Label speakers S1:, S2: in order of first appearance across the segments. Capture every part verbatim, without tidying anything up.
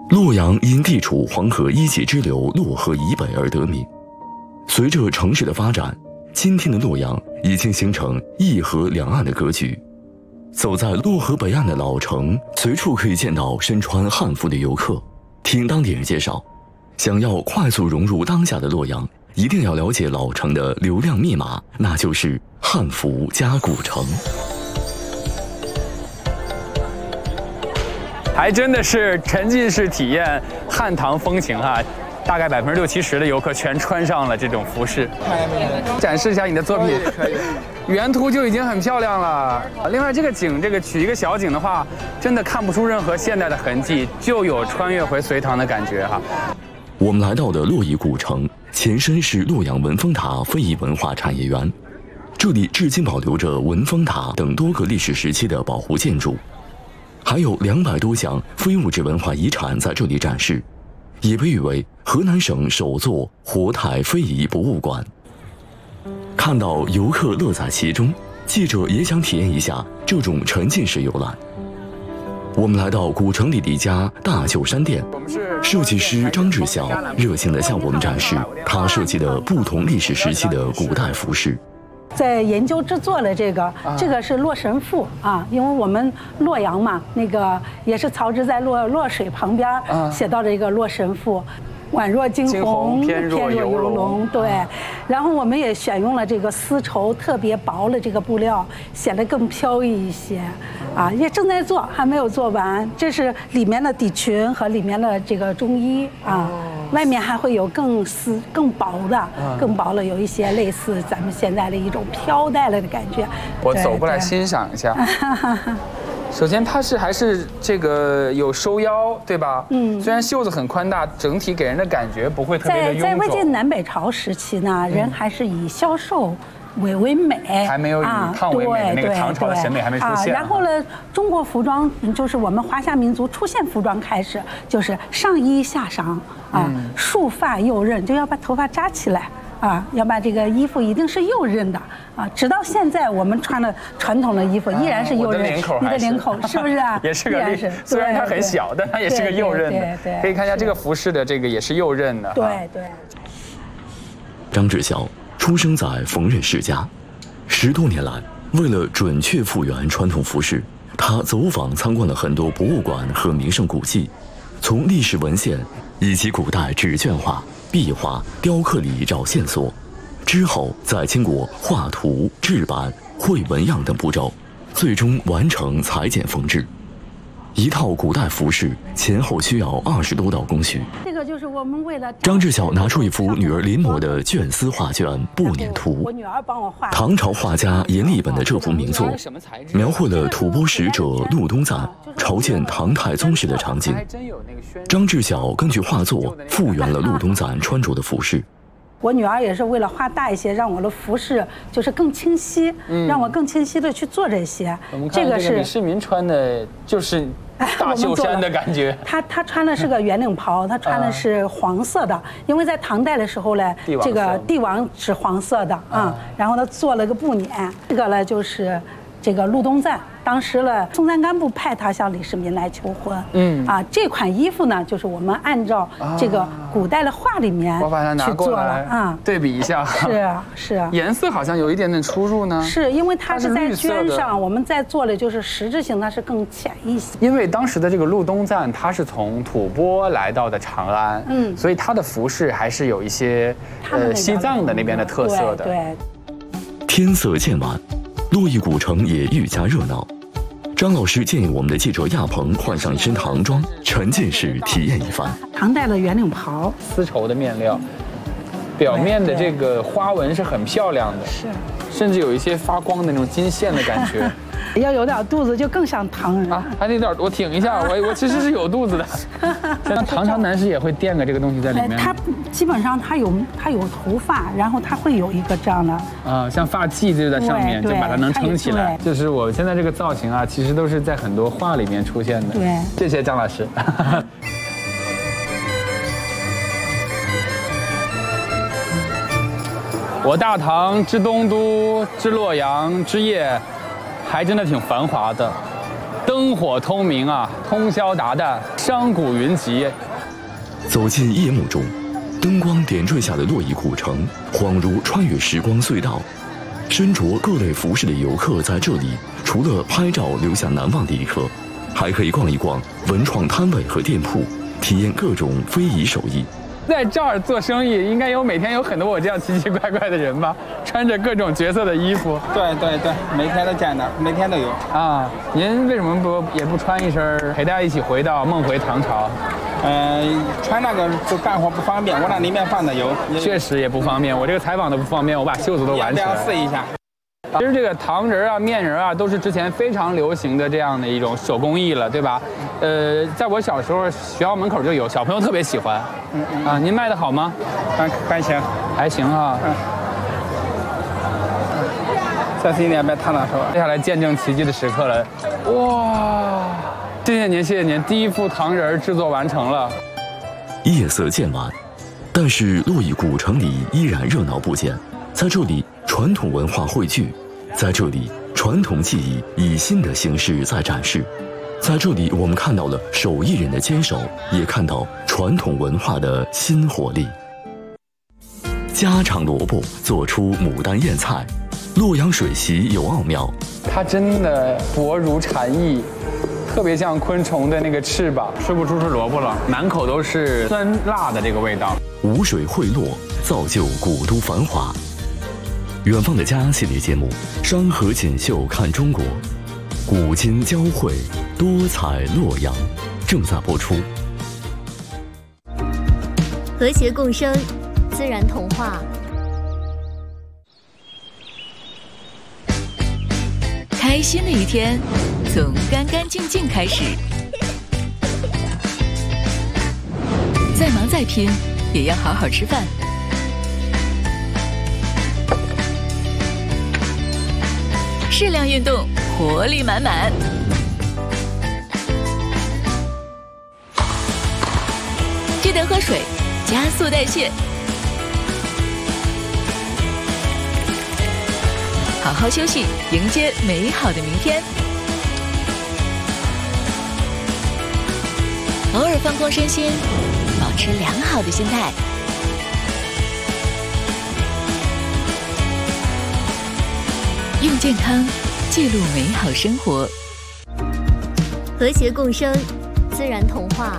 S1: 洛阳因地处黄河一级支流洛河以北而得名。随着城市的发展，今天的洛阳已经形成一河两岸的格局。走在洛河北岸的老城，随处可以见到身穿汉服的游客。听当地人介绍，想要快速融入当下的洛阳，一定要了解老城的流量密码，那就是汉服加古城。
S2: 还真的是沉浸式体验汉唐风情哈、啊，大概百分之六七十的游客全穿上了这种服饰。展示一下你的作品，可以。原图就已经很漂亮了。另外，这个景，这个取一个小景的话，真的看不出任何现代的痕迹，就有穿越回隋唐的感觉哈。
S1: 我们来到的洛邑古城，前身是洛阳文峰塔非遗文化产业园，这里至今保留着文峰塔等多个历史时期的保护建筑。还有两百多项非物质文化遗产在这里展示，也被誉为河南省首座活态非遗博物馆。看到游客乐在其中，记者也想体验一下这种沉浸式游览。我们来到古城里的一家大旧衫店，设计师张志晓热情地向我们展示他设计的不同历史时期的古代服饰。
S3: 在研究制作的这个，啊、这个是洛神赋啊，因为我们洛阳嘛，那个也是曹植在洛洛水旁边写到的一个洛神赋。宛若惊鸿，
S2: 偏若游龙。
S3: 对，然后我们也选用了这个丝绸特别薄的这个布料，显得更飘逸一些。啊，也正在做，还没有做完。这是里面的底裙和里面的这个中衣啊，外面还会有更丝、更薄的、更薄的，有一些类似咱们现在的一种飘带了的感觉。
S2: 我走过来欣赏一下。首先，它是还是这个有收腰，对吧？嗯，虽然袖子很宽大，整体给人的感觉不会特别的臃肿。
S3: 在在魏晋南北朝时期呢，人还是以消瘦为为美，
S2: 还没有以胖为美的那个唐朝的审美还没出现。
S3: 啊、然后呢，中国服装就是我们华夏民族出现服装开始，就是上衣下裳啊，束发右衽，就要把头发扎起来。啊，要把这个衣服一定是右衽的啊！直到现在，我们穿的传统的衣服依然是右衽。你的领口是不是啊？
S2: 也是个领，虽然它很小，但它也是个右衽的。
S3: 对，
S2: 可以看一下这个服饰的这个也是右衽的。
S3: 对对。
S1: 张志晓出生在缝纫世家，十多年来，为了准确复原传统服饰，他走访参观了很多博物馆和名胜古迹，从历史文献以及古代纸卷画、壁画、雕刻里找线索，之后再经过画图、制版、绘纹样等步骤，最终完成裁剪缝制。一套古代服饰前后需要二十多道工序。
S3: 这个就是我们为了
S1: 张志晓拿出一幅女儿临摹的绢丝画卷《步辇图》，
S3: 我女儿帮我画。
S1: 唐朝画家阎立本的这幅名作，描绘了吐蕃使者陆东赞朝见唐太宗时的场景。张志晓根据画作复原了陆东赞穿着的服饰。
S3: 我女儿也是为了画大一些，让我的服饰就是更清晰，嗯、让我更清晰的去做这些。
S2: 我们看这个是李世民穿的，就是大袖衫的感觉。
S3: 他他穿的是个圆领袍，他穿的是黄色的，因为在唐代的时候呢，这个帝王是黄色的啊。然后他做了个步辇，这个呢就是这个陆东赞。当时呢，松赞干布派他向李世民来求婚。嗯啊，这款衣服呢，就是我们按照这个古代的画里面
S2: 我把它拿过来啊，对比一下。
S3: 是啊，是啊。
S2: 颜色好像有一点点出入呢。
S3: 是因为它是在绢上，我们在做的就是实质性，它是更浅一些。
S2: 因为当时的这个陆东赞，他是从吐蕃来到的长安，嗯，所以他的服饰还是有一些呃西藏的那边的特色的。
S3: 对。
S1: 天色渐晚，洛邑古城也愈加热闹。张老师建议我们的记者亚鹏换上一身唐装，沉浸式体验一番。
S3: 唐代的圆领袍，
S2: 丝绸的面料，表面的这个花纹是很漂亮的，是，甚至有一些发光的那种金线的感觉。
S3: 要有点肚子就更像唐人
S2: 啊！还得点，我挺一下，我我其实是有肚子的。那唐朝男士也会垫个这个东西在里面。
S3: 他基本上他有他有头发，然后他会有一个这样的
S2: 啊，像发髻就在上面，就把它能撑起来。就是我现在这个造型啊，其实都是在很多画里面出现的。
S3: 对，
S2: 谢谢张老师。我大唐之东都之洛阳之夜，还真的挺繁华的，灯灯火通明啊，通宵达旦，商贾云集。
S1: 走进夜幕中，灯光点缀下的洛邑古城，恍如穿越时光隧道。身着各类服饰的游客在这里，除了拍照留下难忘的一刻，还可以逛一逛文创摊位和店铺，体验各种非遗手艺。
S2: 在这儿做生意，应该有每天有很多我这样奇奇怪怪的人吧，穿着各种角色的衣服。
S4: 对对对，每天都见到，每天都有。
S2: 啊，您为什么不也不穿一身，陪大家一起回到梦回唐朝？
S4: 嗯、呃，穿那个就干活不方便，我那里面放的油。
S2: 确实也不方便，我这个采访都不方便，我把袖子都挽起来。
S4: 要不要试一下？
S2: 其实这个糖人啊、面人啊，都是之前非常流行的这样的一种手工艺了，对吧？呃，在我小时候，学校门口就有，小朋友特别喜欢。嗯嗯。啊，您卖的好吗？
S4: 还还行，
S2: 还行哈。嗯。
S4: 小心点，别烫到手。
S2: 接下来见证奇迹的时刻了，哇！谢谢您，谢谢您，第一副糖人制作完成了。
S1: 夜色渐晚，但是洛邑古城里依然热闹不减，在这里传统文化汇聚。在这里，传统技艺以新的形式在展示。在这里，我们看到了手艺人的坚守，也看到传统文化的新活力。家常萝卜做出牡丹燕菜，洛阳水席有奥妙。
S2: 它真的薄如蝉翼，特别像昆虫的那个翅膀，吃不出是萝卜了，满口都是酸辣的这个味道。
S1: 五水汇洛，造就古都繁华。远方的家系列节目《山河锦绣看中国》，古今交汇，多彩洛阳，正在播出。
S5: 和谐共生，自然童话。
S6: 开心的一天，从干干净净开始。再忙再拼，也要好好吃饭。适量运动，活力满满。记得喝水，加速代谢。好好休息，迎接美好的明天。偶尔放空身心，保持良好的心态。用健康记录美好生活，
S5: 和谐共生，自然童话。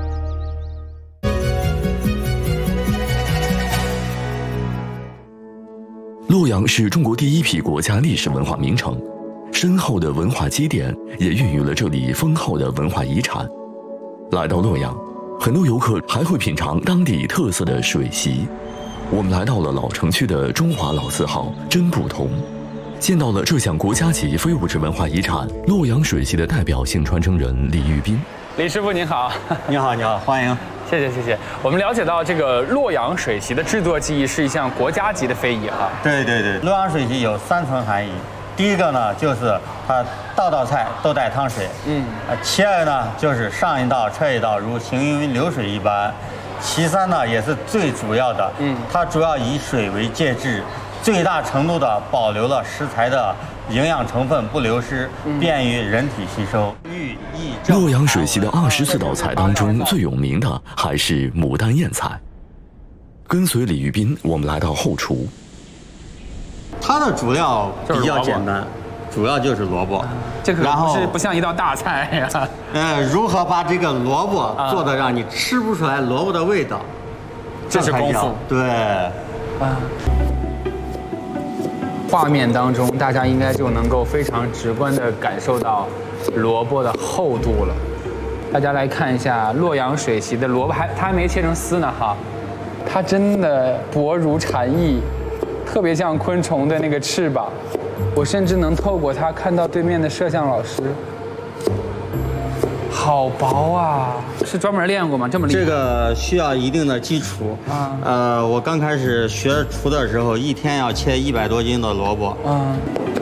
S1: 洛阳是中国第一批国家历史文化名城，深厚的文化积淀也孕育了这里丰厚的文化遗产。来到洛阳，很多游客还会品尝当地特色的水席。我们来到了老城区的中华老字号真不同，见到了这项国家级非物质文化遗产洛阳水席的代表性传承人李玉斌。
S2: 李师傅您好。
S4: 你好，你好，欢迎。
S2: 谢谢谢谢。我们了解到这个洛阳水席的制作技艺是一项国家级的非遗哈。
S7: 对对对，洛阳水席有三层含义。第一个呢，就是它道道菜都带汤水。嗯。啊，其二呢，就是上一道撤一道，如行云流水一般。其三呢，也是最主要的。嗯。它主要以水为介质，最大程度的保留了食材的营养成分不流失，便于人体吸收。
S1: 洛阳水席的二十四道菜当中，最有名的还是牡丹燕菜。跟随李玉斌，我们来到后厨。
S7: 它的主料比较简单，主要就是萝卜。
S2: 这个不是不像一道大菜呀。
S7: 呃，如何把这个萝卜做的让你吃不出来萝卜的味道，
S2: 这是功夫。
S7: 对。
S2: 啊。画面当中，大家应该就能够非常直观地感受到萝卜的厚度了。大家来看一下洛阳水席的萝卜，还它还没切成丝呢哈，它真的薄如蝉翼，特别像昆虫的那个翅膀。我甚至能透过它看到对面的摄像老师。好薄啊！是专门练过吗？这么厉害？
S7: 这个需要一定的基础啊。呃，我刚开始学厨的时候，一天要切一百多斤的萝卜。啊。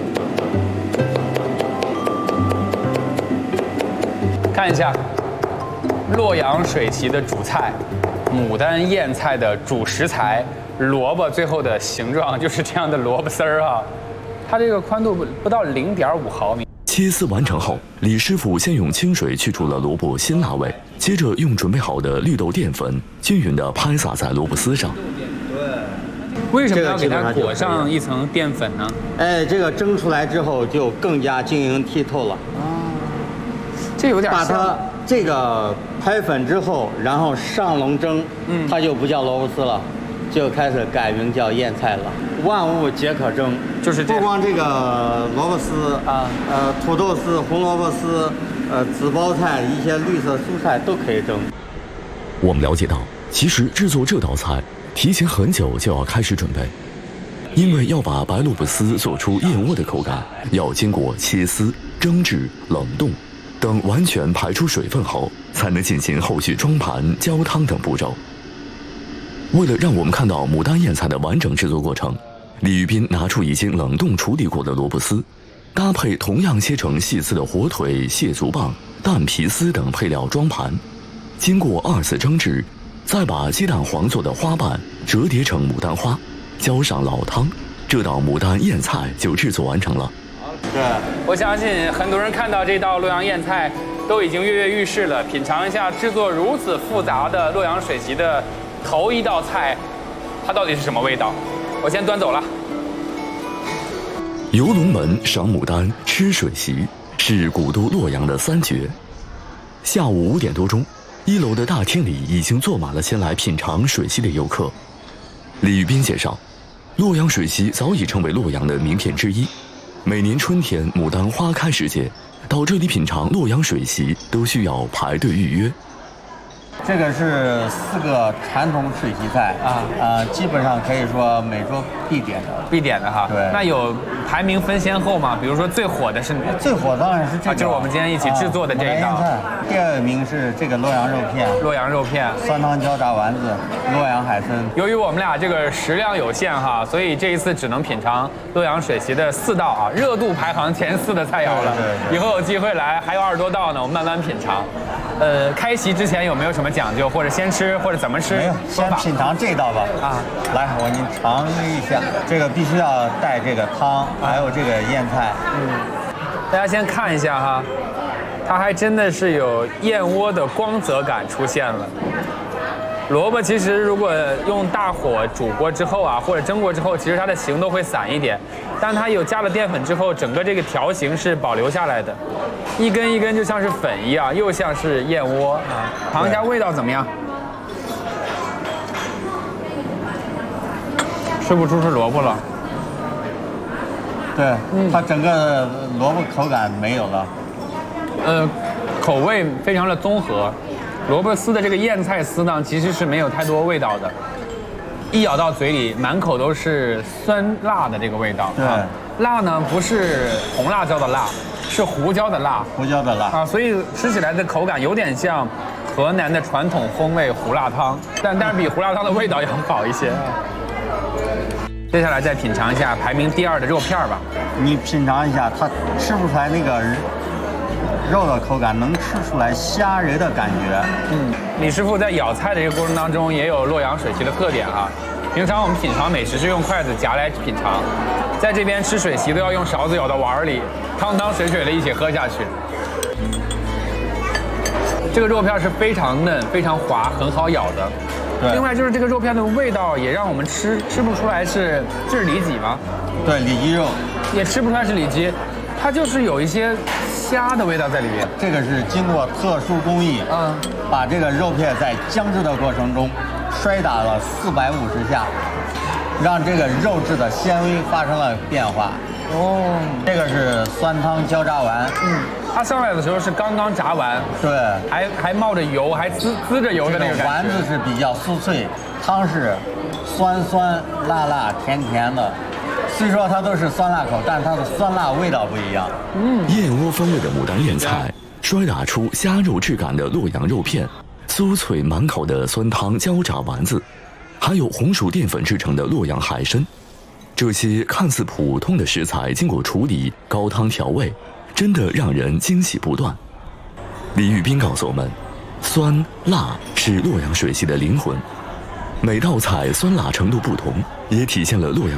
S2: 看一下，洛阳水席的主菜，牡丹燕菜的主食材，萝卜最后的形状就是这样的萝卜丝儿啊。它这个宽度不不到零点五毫米。
S1: 切丝完成后，李师傅先用清水去除了萝卜辛辣味，接着用准备好的绿豆淀粉均匀地拍撒在萝卜丝上。
S2: 为什么要给它裹上一层淀粉呢？
S7: 哎，这个蒸出来之后就更加晶莹剔透了。
S2: 哦，这有点像。把它
S7: 这个拍粉之后，然后上笼蒸，嗯，它就不叫萝卜丝了，就开始改名叫燕菜了。万物皆可蒸，
S2: 就是这
S7: 不光这个萝卜丝啊，呃，土豆丝、红萝卜丝，呃，紫包菜，一些绿色蔬菜都可以蒸。
S1: 我们了解到，其实制作这道菜提前很久就要开始准备，因为要把白萝卜丝做出燕窝的口感，要经过切丝、蒸制、冷冻等完全排出水分后，才能进行后续装盘、浇汤等步骤。为了让我们看到牡丹燕菜的完整制作过程，李玉斌拿出已经冷冻处理过的萝卜丝，搭配同样切成细丝的火腿、蟹足棒、蛋皮丝等配料装盘，经过二次蒸制，再把鸡蛋黄做的花瓣折叠成牡丹花，浇上老汤，这道牡丹燕菜就制作完成了。
S2: 对，我相信很多人看到这道洛阳燕菜都已经跃跃欲试了，品尝一下制作如此复杂的洛阳水席的头一道菜，它到底是什么味道？我先端走了。
S1: 游龙门、赏牡丹、吃水席是古都洛阳的三绝。下午五点多钟，一楼的大厅里已经坐满了前来品尝水席的游客。李玉斌介绍，洛阳水席早已成为洛阳的名片之一。每年春天牡丹花开时节，到这里品尝洛阳水席都需要排队预约。
S7: 这个是四个传统水席菜啊，呃，基本上可以说每桌必点的，
S2: 必点的哈。
S7: 对，
S2: 那有排名分先后吗？比如说最火的是哪？
S7: 最火当然是这个，
S2: 啊、就是我们今天一起制作的这一道。
S7: 啊、第二名是这个洛阳肉片，
S2: 洛阳肉片，
S7: 酸汤椒炸丸子，洛阳海参。
S2: 由于我们俩这个食量有限哈，所以这一次只能品尝洛阳水席的四道啊，热度排行前四的菜肴了。
S7: 对对对，
S2: 以后有机会来，还有二十多道呢，我们慢慢品尝。呃，开席之前有没有什么讲究，或者先吃，或者怎么吃？
S7: 没有，先品尝这道吧。啊，来，我给你尝一下，这个必须要带这个汤，还有这个燕菜。
S2: 嗯，大家先看一下哈，它还真的是有燕窝的光泽感出现了。萝卜其实如果用大火煮过之后啊，或者蒸过之后，其实它的形都会散一点，但它有加了淀粉之后，整个这个条形是保留下来的，一根一根就像是粉一样，又像是燕窝啊。尝一下味道怎么样？吃不出是萝卜了。
S7: 对，嗯、它整个萝卜口感没有了。
S2: 呃，口味非常的综合。萝卜丝的这个燕菜丝呢，其实是没有太多味道的，一咬到嘴里，满口都是酸辣的这个味道。
S7: 对，
S2: 啊、辣呢不是红辣椒的辣，是胡椒的辣。
S7: 胡椒的辣
S2: 啊，所以吃起来的口感有点像河南的传统风味胡辣汤，但但是比胡辣汤的味道要好一些。接下来再品尝一下排名第二的肉片吧。
S7: 你品尝一下，它吃不出来那个肉的口感，能吃出来虾仁的感觉。
S2: 嗯，李师傅在咬菜的这个过程当中，也有洛阳水席的特点啊。平常我们品尝美食是用筷子夹来品尝，在这边吃水席都要用勺子舀到碗里，汤汤水水的一起喝下去。这个肉片是非常嫩、非常滑，很好咬的。另外就是这个肉片的味道也让我们吃吃不出来是这是里脊吗？
S7: 对，里脊肉。
S2: 也吃不出来是里脊，它就是有一些虾的味道在里面。
S7: 这个是经过特殊工艺，嗯，把这个肉片在姜制的过程中摔打了四百五十下，让这个肉质的纤维发生了变化。哦，这个是酸汤椒炸丸，嗯，
S2: 它上来的时候是刚刚炸完，
S7: 对，
S2: 还还冒着油，还滋滋着油的那个感觉。
S7: 丸子是比较酥脆，汤是酸酸辣辣甜甜的。虽说它都是酸辣口，但是它的酸辣味道不一样。
S1: 嗯，燕窝风味的牡丹燕菜，摔打出虾肉质感的洛阳肉片，酥脆满口的酸汤椒炸丸子，还有红薯淀粉制成的洛阳海参。这些看似普通的食材，经过处理、高汤调味，真的让人惊喜不断。李玉斌告诉我们，酸辣是洛阳水系的灵魂，每道菜酸辣程度不同，也体现了洛阳